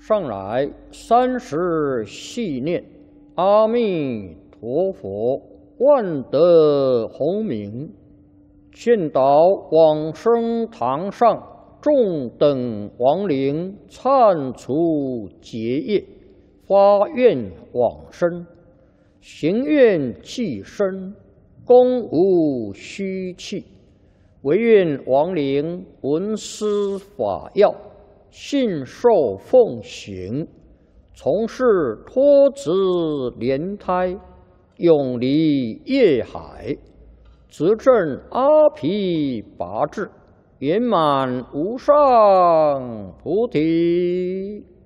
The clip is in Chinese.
上来30系念，阿弥陀佛，万德洪名，见到往生堂上众等亡灵忏除结业，发愿往生，行愿既生，功无虚弃，唯愿亡灵闻思法要，信受奉行，从事脱子莲胎，永离业海，执证阿毗跋致，圆满无上菩提。